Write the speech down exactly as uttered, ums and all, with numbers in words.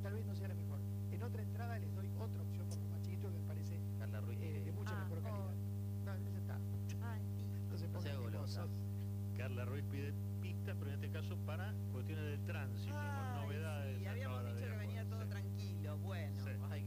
tal vez no sea la mejor. En otra entrada les doy otra opción por lo más chiquito que me parece Carla Ruiz eh, de mucha Ah, mejor calidad. oh. No, ya está. Ay, No se No sea pongan golosa. mimosos. Carla Ruiz pide pista, pero en este caso para cuestiones de tránsito, con Ay, novedades. sí, a la habíamos hora dicho de que venía acuerdo. todo Sí. tranquilo. Bueno, Sí. Ay,